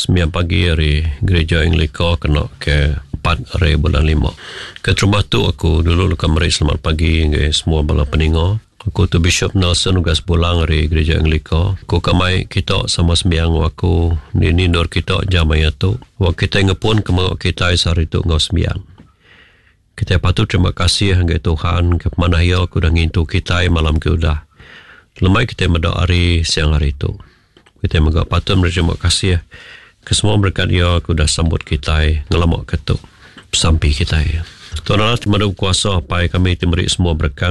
9 pagi hari gereja Anglikor kena ke 4 hari bulan 5. Ke rumah tu aku dulu lekas mari selamat pagi ke semua bala pendengar. Aku tu Bishop Nelson ugas pulang dari gereja Anglikor. Aku kamai kita sama sembiang aku di nindor kita jamaya tu. Wak kita ngepun kemangok kita sehari tu ngau sembiang. Kita patut terima kasih hangga Tuhan ke mana ia aku dah ngintu kita malam ke udah. Lemai kita mendoa hari siang hari tu. Kita juga patut berterima kasih ke semua berkat dia aku dah sambut kita ngelamak ketuk sampai kita. Tuhan Allah timada kuasa apa kami timeri semua berkat.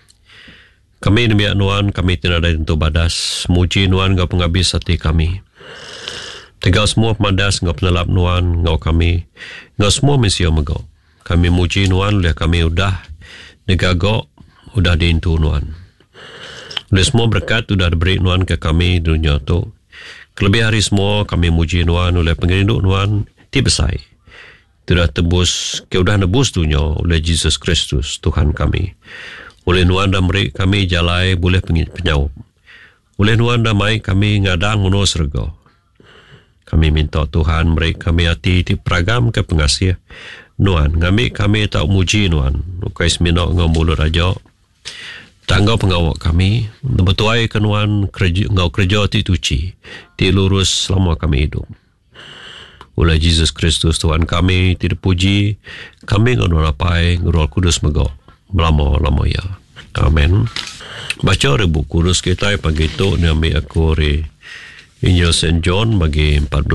Kami demi Nuan kami tidak ada tentu badas. Muji Nuan ngau penghabis hati kami. Tegal semua pemadas ngau penelap Nuan ngau kami. Ngau semua misio megau. Kami muji Nuan oleh kami udah negagok udah diintu Nuan. Oleh semua berkat sudah diberi Nuan ke kami di dunia tu. Kelebih hari semua kami muji Nuan oleh penginduk Nuan tibesai. Sudah tebus, ke udah nebus dunia oleh Jesus Kristus Tuhan kami. Oleh Nuan dah beri kami jalai boleh penyaup. Oleh Nuan dah mai kami ngadang uno serga. Kami minta Tuhan beri kami hati di peragam ke pengasih. Nuan, ngambil kami tak muji Nuan. Ukai seminok ngamulut aja. Tanggau pengawak kami, bertuai kenuan ngau kerja ti tuci, ti lurus selama kami hidup. Oleh Jesus Kristus Tuhan kami, ti dipuji, kami ngau rapai, Roh Kudus megok, lama-lama ya. Amin. Baca buku kudus kita pagi tu, ni ambil aku dari Injil St. John bagi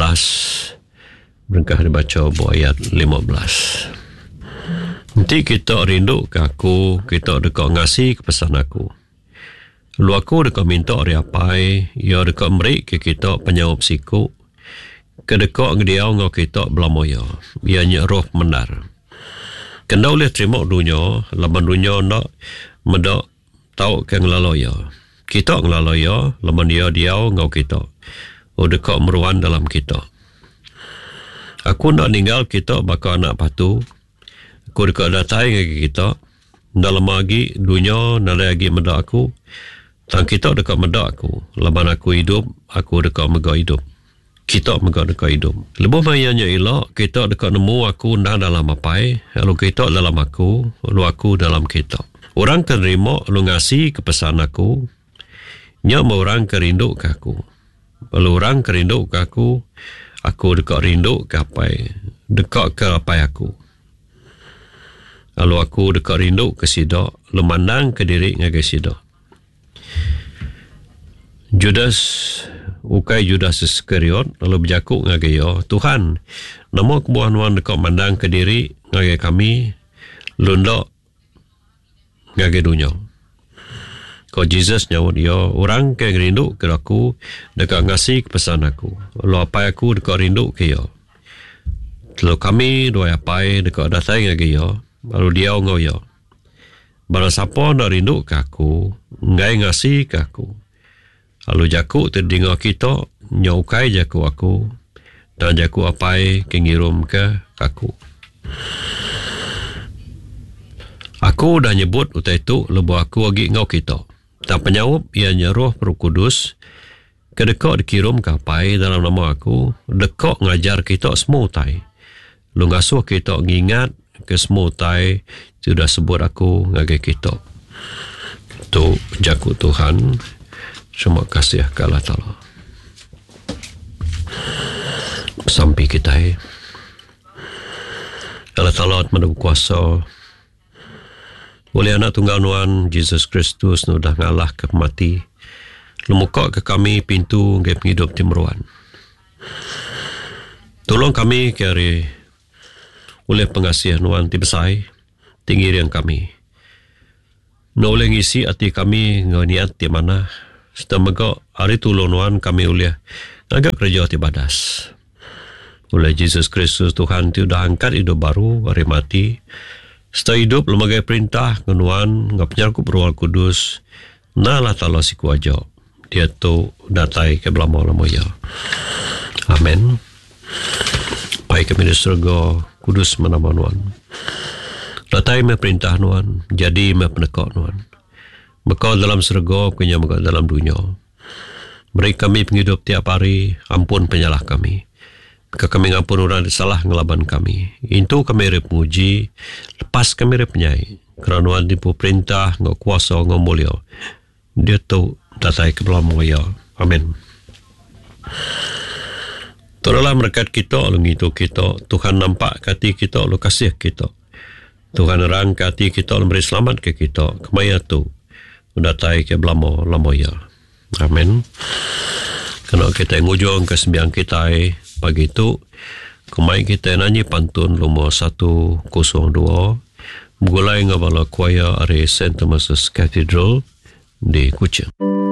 14, berkah dibaca buat ayat 15. Nanti kita rindu ke aku, kita dekat ngasih ke pesan aku. Lu aku dekat minta dari apai, ia dekat merik ke kita penyawab siku, ke dekat ngediau ngau kita belamoya, ianya roh mendar. Kena boleh terima dunia, laman dunia nak mendak tahu ke ngelaloya. Kita ngelaloya, laman dia diau ngau kita, o dekat meruan dalam kita. Aku nak ninggal kita bakal anak patu, aku dekat datai dengan kita. Dalam lagi dunia nada lagi medak aku. Tang kita dekat medak aku. Laban aku hidup, aku dekat mega hidup. Kita mega dekat hidup. Lebih mayanya elok kita dekat nemu aku ndak dalam apai. Lalu kita dalam aku, lalu aku dalam kita. Orang terima lu ngasih kepesan aku. Nya orang kerindu ke aku. Lalu orang kerindu ke aku dekat rindu ke apai. Dekat ke apai aku. Lalu aku dekat rindu ke sidak, lemandang ke diri ngagai sidak. Judas, ukai Judas Iskariot, lalu berjakuk ngagai ya, Tuhan, nama kebuahan dekat mandang ke diri ngagai kami, lundak ngagai dunia. Kau Jesus nyawut ya, orang ke rindu ke aku, dekat ngasih kepesan aku. Lalu apa aku dekat rindu ke ya. Lalu kami dua apai dekat datai ngagai ya. Lalu dia ngau ya. Barang siapa nak rindu ke aku, ngai ngasih ke aku. Lalu jaku terdengar kita, nyaukai jaku aku, dan jaku apai kengirum ke aku. Aku dah nyebut utai tu, lebu aku lagi ngau kita. Tak penyawab, ianya Roh Kudus, kedekat dikirum ke apai dalam nama aku, dekat ngajar kita semua utai. Lu ngasuh kita ngingat, ke semua utai sudah sebut aku ngagai kita. Tu jaku Tuhan. Terima kasih ke Allah Ta'ala. Sampai kita Allah Ta'ala mendapat kuasa. Oleh anak tunggal Nuan Jesus Kristus sudah ngalah ke mati. Lumukak ke kami pintu ngagai penghidup timruan. Tolong kami kari oleh pengasihan Nuan tibesai tinggi yang kami. No oleh ngisi hati kami ngeniat di mana setemega hari tolong Nuan kami oleh agak kerja tibadas. Oleh Jesus Kristus Tuhan tu dah angkat hidup baru hari mati. Setelah hidup lembaga perintah Nuan ngap penyarkup Roh Kudus nalah tala siku aja. Dia tu datai ke belama-lama ya. Amin. Baik kami di surga Kudus menama Nuan. Datai me perintah Nuan, jadi me penekak Nuan. Bekal dalam surga, punya bekal dalam dunia. Beri kami penghidup tiap hari, ampun penyalah kami. kami ngapun orang salah ngelaban kami. Itu kami rep muji, lepas kami rep nyai. Kerana wadi pu perintah, ngak kuasa, ngak mulia. Dia tahu datai ke belah mulia. Amin. Tolonglah berkat kita, lalu itu kita. Tuhan nampak hati kita, lalu kasih kita. Tuhan rangka hati kita, lalu beri selamat ke kita. Kemaya tu, datai ke belah mulia. Amin. Kena kita ngujung ke sembiang kita pagi itu, kemai kita nyanyi pantun nomor 102, mulai ngabala choir St. Thomas Cathedral di Kuching.